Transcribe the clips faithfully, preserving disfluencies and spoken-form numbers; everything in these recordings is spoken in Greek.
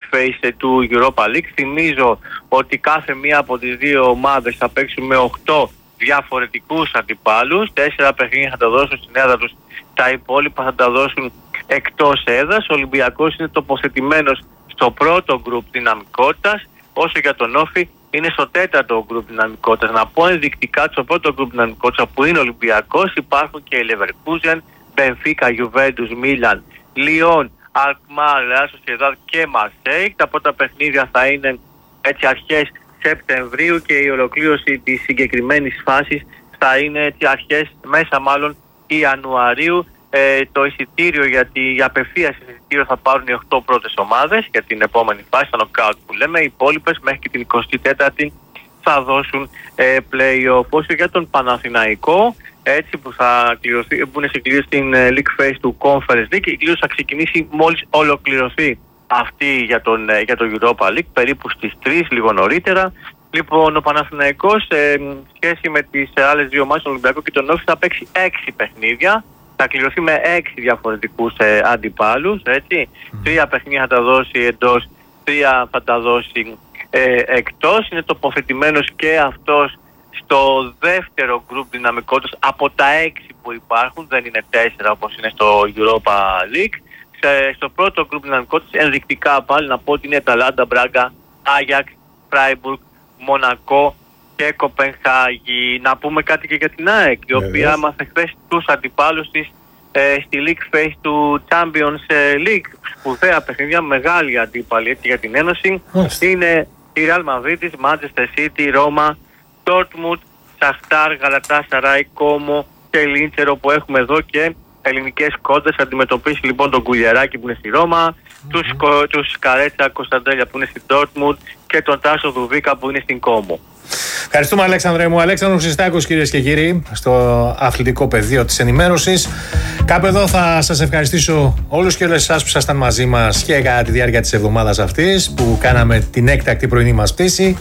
Phase του Europa League. Θυμίζω ότι κάθε μία από τις δύο ομάδες θα παίξουν με οκτώ διαφορετικούς αντιπάλους. Τέσσερα παιχνίδια θα τα δώσουν στην έδρα τους, τα υπόλοιπα θα τα δώσουν εκτός έδρας. Ο Ολυμπιακός είναι τοποθετημένος στο πρώτο γκρουπ δυναμικότητας, όσο για τον Όφη είναι στο τέταρτο γκρουπ δυναμικότητας. Να πω ενδεικτικά στο πρώτο γκρουπ δυναμικότητας που είναι Ολυμπιακός υπάρχουν και η Leverkusen, Benfica, Juventus, Milan, Lyon, Alkmaar, Real Sociedad και Marseille. Τα πρώτα παιχνίδια θα είναι έτσι αρχές Σεπτεμβρίου και η ολοκλήρωση της συγκεκριμένης φάσης θα είναι έτσι αρχές, μέσα μάλλον Ιανουαρίου. Ε, το εισιτήριο για την απευθείας εισιτήριο θα πάρουν οι οκτώ πρώτες ομάδες για την επόμενη φάση, το knockout που λέμε. Οι υπόλοιπες μέχρι και την εικοστή τέταρτη θα δώσουν ε, play-off. Όσο για τον Παναθηναϊκό, έτσι που, θα κληρωθεί, που είναι συγκλήρωση στην ε, League Phase του Conference League, η κλήρωση θα ξεκινήσει μόλις ολοκληρωθεί αυτή για τον, ε, για το Europa League, περίπου στις τρεις, λίγο νωρίτερα. Λοιπόν, ο Παναθηναϊκός σε σχέση με τις ε, άλλες δύο ομάδες, τον Ολυμπιακό και τον Όφη, θα παίξει έξι παιχνίδια. Θα κληρωθεί με έξι διαφορετικούς ε, αντιπάλους, έτσι. Mm. Τρία παιχνίδια θα τα δώσει εντός, τρία θα τα δώσει ε, εκτός. Είναι τοποθετημένος και αυτός στο δεύτερο γκρουπ δυναμικότητας από τα έξι που υπάρχουν, δεν είναι τέσσερα όπως είναι στο Europa League. Σε, στο πρώτο γκρουπ δυναμικότητας ενδεικτικά πάλι να πω ότι είναι Αταλάντα, Μπράγκα, Άγιαξ, Φράιμπουργκ, Μονακό και Κοπενχάγη. Να πούμε κάτι και για την ΑΕΚ, η οποία έμαθε χθες τους αντιπάλους της ε, στη League Phase του Champions League. Σπουδαία παιχνίδια, μεγάλη αντίπαλη έτσι, για την Ένωση. Μάλιστα. Είναι η Real Madrid, Manchester City, Ρώμα, Dortmund, Σαχτάρ, Γαλατάσαράι, Κόμο και Λίντσερο που έχουμε εδώ και ελληνικές κόντες. Αντιμετωπίσει λοιπόν τον Κουλιαράκη που είναι στη Ρώμα, mm-hmm. τους, τους Καρέτσα Κωνσταντέλια που είναι στην Dortmund και τον Τάσο Δουβίκα που είναι στην Κόμο. Ευχαριστούμε, Αλέξανδρε μου. Αλέξανδρος Χριστάκος, κυρίες και κύριοι, στο αθλητικό πεδίο της ενημέρωσης. Κάπου εδώ θα σας ευχαριστήσω όλους και όλες εσάς που ήσασταν μαζί μας και κατά τη διάρκεια της εβδομάδας αυτής που κάναμε την έκτακτη πρωινή μας πτήση.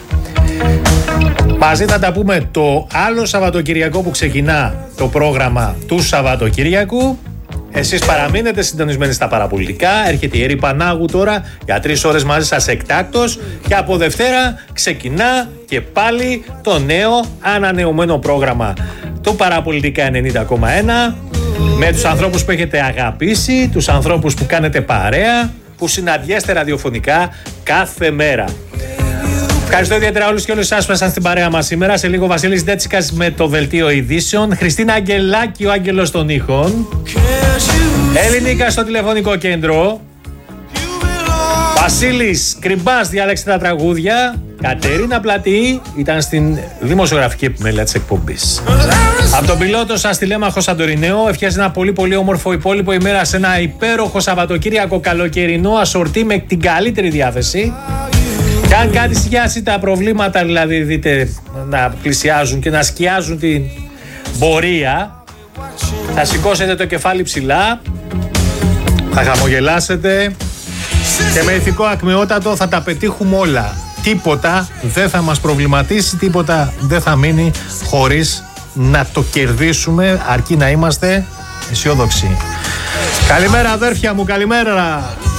Μαζί θα τα πούμε το άλλο Σαββατοκυριακό που ξεκινά το πρόγραμμα του Σαββατοκυριακού. Εσείς παραμείνετε συντονισμένοι στα παραπολιτικά. Έρχεται η Ερή Πανάγου τώρα για τρεις ώρες μαζί σας εκτάκτος. Και από Δευτέρα ξεκινά και πάλι το νέο ανανεωμένο πρόγραμμα του Παραπολιτικά ενενήντα κόμμα ένα. Με τους ανθρώπους που έχετε αγαπήσει, τους ανθρώπους που κάνετε παρέα, που συναντιέστε ραδιοφωνικά κάθε μέρα. Ευχαριστώ ιδιαίτερα όλους και όλες εσάς που ήσασταν στην παρέα μας σήμερα. Σε λίγο Βασίλης Ντέτσικας με το δελτίο ειδήσεων. Χριστίνα Αγγελάκη, ο Άγγελος των ήχων. Ελληνικά στο τηλεφωνικό κέντρο. Βασίλης Κρυμπάς διάλεξε τα τραγούδια. Κατερίνα Πλατή ήταν στην δημοσιογραφική επιμέλεια της εκπομπής. Από τον πιλότο σας τηλέμαχο Σαντορινέο ευχές ένα πολύ πολύ όμορφο υπόλοιπο ημέρα σε ένα υπέροχο Σαββατοκύριακο καλοκαιρινό ασορτή με την καλύτερη διάθεση. Και αν κάτι σκιάσει τα προβλήματα, δηλαδή δείτε να πλησιάζουν και να σκιάζουν την πορεία, θα σηκώσετε το κεφάλι ψηλά, θα χαμογελάσετε και με ηθικό ακμεότατο θα τα πετύχουμε όλα. Τίποτα δεν θα μας προβληματίσει, τίποτα δεν θα μείνει χωρίς να το κερδίσουμε, αρκεί να είμαστε αισιόδοξοι. Καλημέρα αδέρφια μου, καλημέρα.